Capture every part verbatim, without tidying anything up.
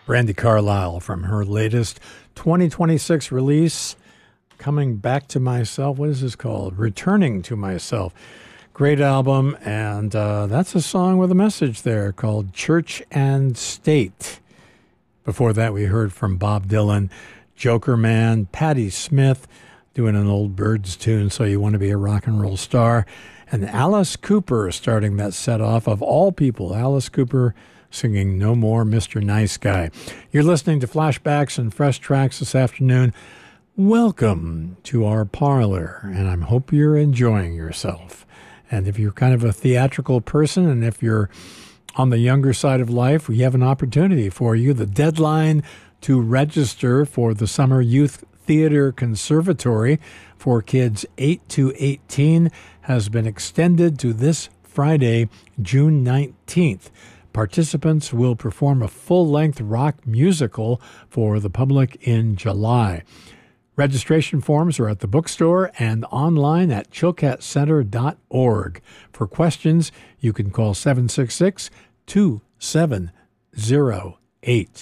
Brandi Carlile from her latest twenty twenty-six release, Coming Back to Myself. What is this called? Returning to Myself. Great album, and uh, that's a song with a message there called Church and State. Before that, we heard from Bob Dylan, Joker Man, Patti Smith, doing an old Byrds tune, So You Want to Be a Rock and Roll Star, and Alice Cooper starting that set off, of all people. Alice Cooper singing No More Mister Nice Guy. You're listening to Flashbacks and Fresh Tracks this afternoon. Welcome to our parlor, and I hope you're enjoying yourself. And if you're kind of a theatrical person, and if you're on the younger side of life, we have an opportunity for you. The deadline to register for the Summer Youth Theater Conservatory for kids eight to eighteen has been extended to this Friday, June nineteenth. Participants will perform a full-length rock musical for the public in July. Registration forms are at the bookstore and online at chilkat center dot org. For questions, you can call seven six six, two seven zero eight.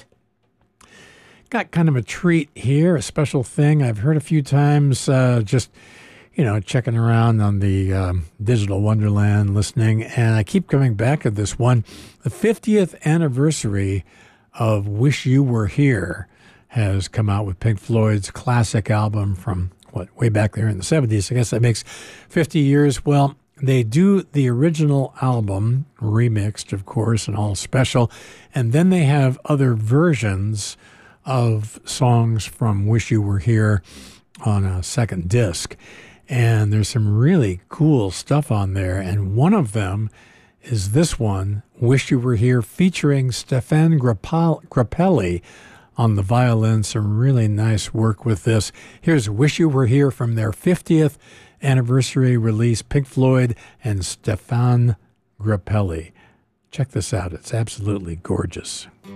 Got kind of a treat here, a special thing I've heard a few times, uh, just, you know, checking around on the um, Digital Wonderland, listening, and I keep coming back to this one. The fiftieth anniversary of Wish You Were Here has come out with Pink Floyd's classic album from, what, way back there in the seventies. I guess that makes fifty years. Well, they do the original album, remixed, of course, and all special, and then they have other versions of songs from Wish You Were Here on a second disc. And there's some really cool stuff on there, and one of them is this one, Wish You Were Here, featuring Stefan Grappelli on the violin. Some really nice work with this. Here's Wish You Were Here from their fiftieth anniversary release, Pink Floyd and Stefan Grappelli. Check this out. It's absolutely gorgeous.